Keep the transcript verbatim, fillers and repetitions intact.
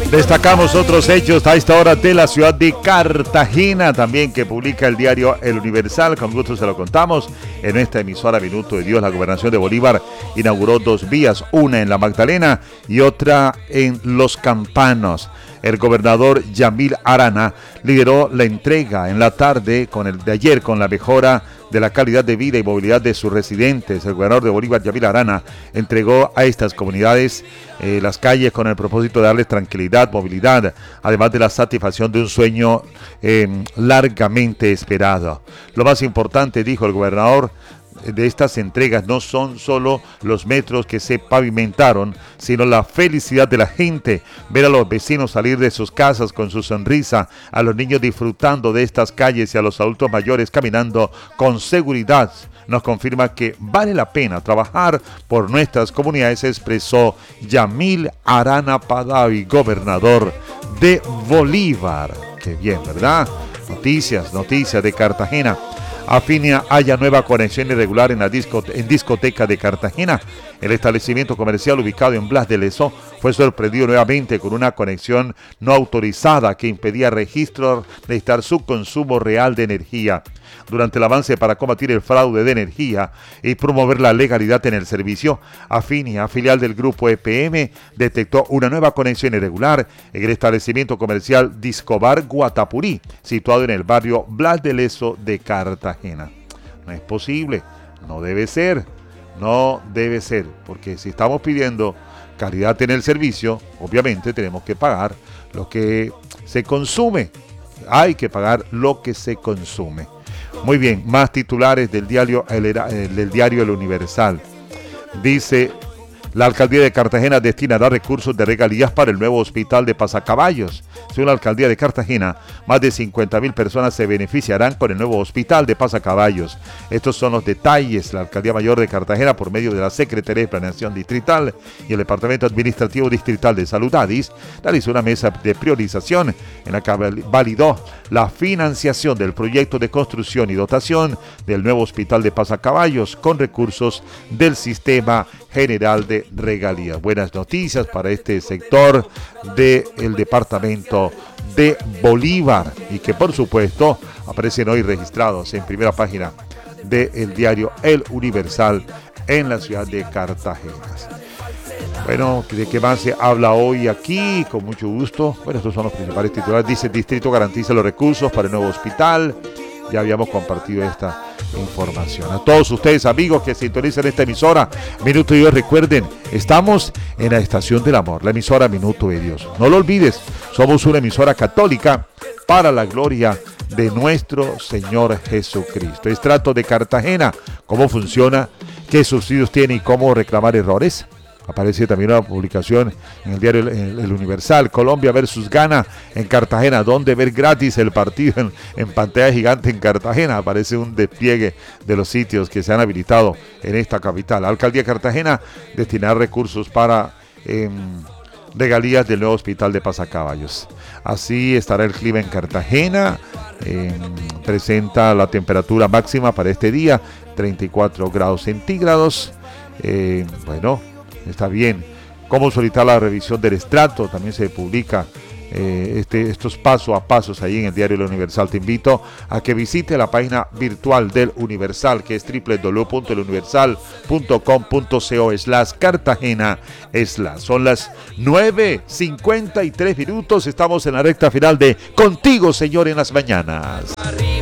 Destacamos otros hechos a esta hora de la ciudad de Cartagena, también que publica el diario El Universal. Con gusto se lo contamos. En esta emisora Minuto de Dios, la gobernación de Bolívar inauguró dos vías, una en la Magdalena y otra en Los Campanos. El gobernador Yamil Arana lideró la entrega en la tarde con el de ayer con la mejora de la calidad de vida y movilidad de sus residentes. El gobernador de Bolívar, Yamil Arana, entregó a estas comunidades eh, las calles con el propósito de darles tranquilidad, movilidad, además de la satisfacción de un sueño eh, largamente esperado. Lo más importante, dijo el gobernador, de estas entregas no son solo los metros que se pavimentaron, sino la felicidad de la gente, ver a los vecinos salir de sus casas con su sonrisa, a los niños disfrutando de estas calles y a los adultos mayores caminando con seguridad. Nos confirma que vale la pena trabajar por nuestras comunidades, expresó Yamil Arana Padavi, gobernador de Bolívar. Qué bien, ¿verdad? Noticias, noticias de Cartagena. Afinia haya nueva conexión irregular en la discote- en discoteca de Cartagena. El establecimiento comercial ubicado en Blas de Lezo fue sorprendido nuevamente con una conexión no autorizada que impedía registro de su consumo real de energía. Durante el avance para combatir el fraude de energía y promover la legalidad en el servicio, Afinia, filial del grupo E P M, detectó una nueva conexión irregular en el establecimiento comercial Discobar Guatapurí, situado en el barrio Blas de Lezo de Cartagena. No es posible, no debe ser, no debe ser, porque si estamos pidiendo calidad en el servicio, obviamente tenemos que pagar lo que se consume. Hay que pagar lo que se consume. Muy bien, más titulares del diario El, el, del diario El Universal. Dice, la alcaldía de Cartagena destinará recursos de regalías para el nuevo hospital de Pasacaballos. Según la alcaldía de Cartagena, más de cincuenta mil personas se beneficiarán con el nuevo hospital de Pasacaballos. Estos son los detalles. La alcaldía mayor de Cartagena, por medio de la Secretaría de Planeación Distrital y el Departamento Administrativo Distrital de Salud, ADIS, realizó una mesa de priorización en la que validó la financiación del proyecto de construcción y dotación del nuevo hospital de Pasacaballos con recursos del Sistema General de Regalías. Buenas noticias para este sector del departamento de Bolívar y que por supuesto aparecen hoy registrados en primera página del diario El Universal en la ciudad de Cartagena. Bueno, ¿de qué más se habla hoy aquí? Con mucho gusto. Bueno, estos son los principales titulares. Dice, el distrito garantiza los recursos para el nuevo hospital. Ya habíamos compartido esta información. A todos ustedes, amigos que sintonizan esta emisora, Minuto de Dios, recuerden, estamos en la estación del amor, la emisora Minuto de Dios. No lo olvides, somos una emisora católica para la gloria de nuestro Señor Jesucristo. Estrato de Cartagena, ¿cómo funciona? ¿Qué subsidios tiene y cómo reclamar errores? Aparece también una publicación en el diario El, el Universal, Colombia versus Ghana en Cartagena, donde ver gratis el partido en, en pantalla gigante en Cartagena. Aparece un despliegue de los sitios que se han habilitado en esta capital. La alcaldía de Cartagena destinará recursos para eh, regalías del nuevo hospital de Pasacaballos. Así estará el clima en Cartagena. Eh, presenta la temperatura máxima para este día, treinta y cuatro grados centígrados. Eh, bueno, está bien. Cómo solicitar la revisión del estrato, también se publica eh, este, estos pasos a pasos ahí en el diario El Universal. Te invito a que visite la página virtual del Universal, que es doble u doble u doble u punto el universal punto com punto co slash Cartagena slash. Son las nueve cincuenta y tres minutos, estamos en la recta final de Contigo, Señor, en las mañanas.